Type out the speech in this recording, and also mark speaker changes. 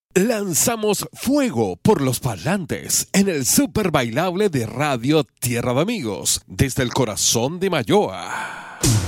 Speaker 1: Lanzamos fuego por los parlantes en el super bailable de Radio Tierra de Amigos desde el corazón de Mayoa.